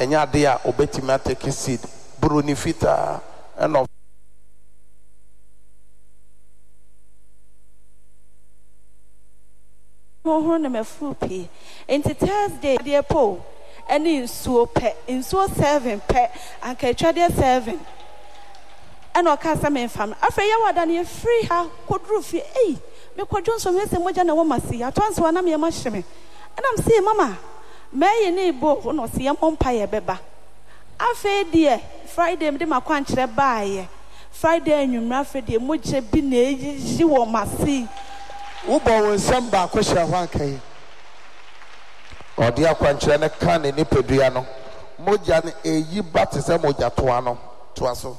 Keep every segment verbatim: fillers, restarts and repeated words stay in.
enya de a obetima take seed bruni fita and of ho na mafu pe enti Thursday de po ani nsuo pe nsuo seven pe anka etwade seven eno ka sa me fam afa ye wada na free ha kodru fi ei me kwadwo so me se moja na wo masi atonso na me ma hyeme enam se mama me ye ne bo no se ye mompa ye beba afa de Friday me de makwan kire baaye Friday anwumra afa de moja bi na eji wo masi wo bo won sam ba ko hira ho ankai odi akwankyere ne kan ne nipadua no moja ne eyi batese moja toa no toa so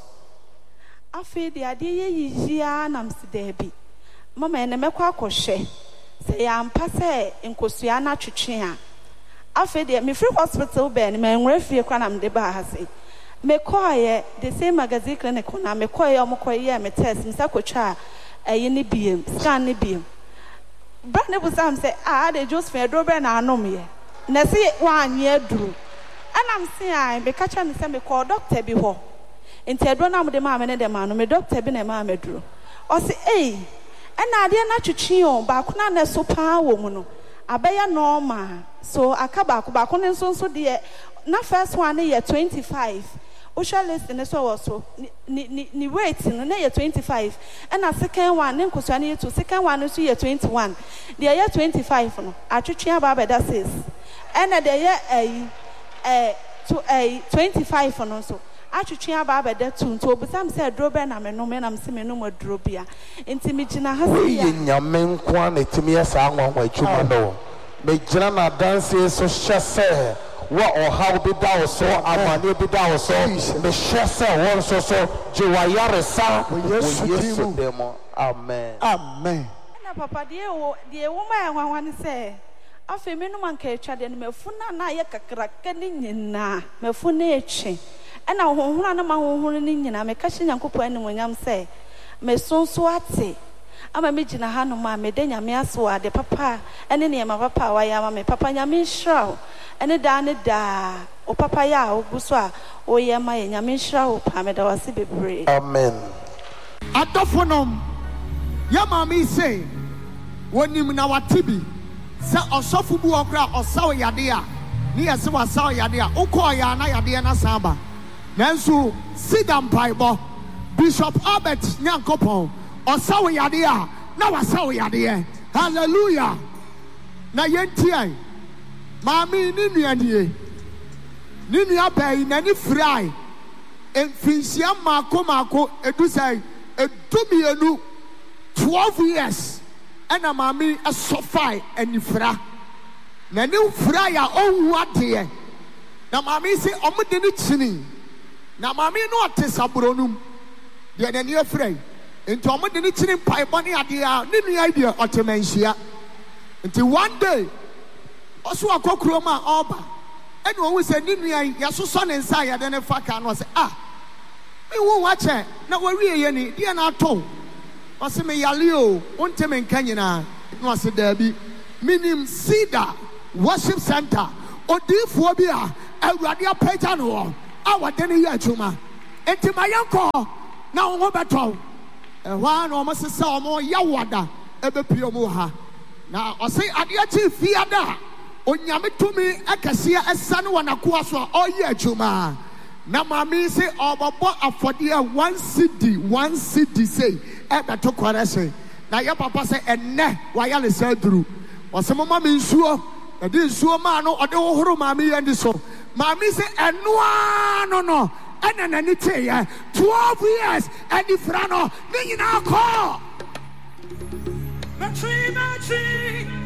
afa de ade ye yiyia nam se debi mama ene mekwa akohwe se ya ampa se nkosua na twetwe a afa de me free hospital ben me nwra fie kwa nam de ba ha se me koye the same magazine clinic na me koye o mokoye me test me sakotwa ayi ne biem scan ne biem bra ne busam se ah de Josephine Dobe na anom ye na se wanwe aduru anam se ai be kacha ne se me call doctor bi ho enti aduro na mo de ma me ne de ma no me doctor bi na ma me duro o se eh ena ade na twetwe o ba ko na na so pa wo mu no abaya normal so akaba ko ba ko ne nso nso de na first one ye twenty-five Osha list ne so also ni ni ni weight no na ye twenty-five and a second one ne nkosua ne to second one so ye twenty-one the ye twenty-five no atwetwe aba ba that says and the ye eh eh to eh twenty-five no so atwetwe aba ba that to to obusam say drobe na me no me na me se me no modrobia enti me gina ha se ya ye nyame nko na etimi esa anwanwa atwuma no me gina na dance so hyese wa or how be down so amani be down so me shese won so so jiwayare sa yesu demo amen amen na papa de wo de wo ma yanwanwa ne se afa me no man ka etwa de no mafuna na ye kakraka ni nyina mafuna echi ena honhona na ma honhona ni nyina me ka hye nyankopɔ ani wonyam se me sonso ate ama me gina ha no ma me de nyame aso ade papa ene ne ma papa wa ya ma me papa nyame hrawo ene da ne da o papa ya o guso a o ye ma ye nyame hrawo pa me da wase bebre amen adofonom ya ma me say wonim na watibi se osofu bu okra osaw yade a ne yese wasaw yade a ukọ ya na yade na samba nanso sidam paibo Bishop Albert Nyankopon osaw yade a na wasaw yade hallelujah na yentie mami ni nuanie ni nua bai na ni fry emfinsia mako mako edusai edumienu twelve years ena mami asofai enifra na ni fry a owu ade na mami se omde ni chini na mami no atesabronum de na ni afrai enti omde ni chini pai boni ade a ni nua ide otemanhia enti one day oso akokro ma oba ene wo se ni nua yasoso ne nsa ya de ne faka no se ah me wo wache na wawie ye ni de na ato o se me yale o wonte me nka nyina no se dabi minim Cedar worship center odifo bi a awurade apagya no a wade ne ya adwuma enti mayanko na wo beto e hwa na o mo sesa o mo yawada ebepie mo ha na o se ade achi fiada onyame tumi akase asane wanakoa so oye adwuma na mami se obobo afode a one cedi one cedi say e beto kware say na ya papa say enne wa ya le saduru o se mama mi nsuo e di nsuo ma no ode wohoro mami yandi so mami se enoa no no ena na ni te ya twelve years and the frano ni nyina ko Matri matri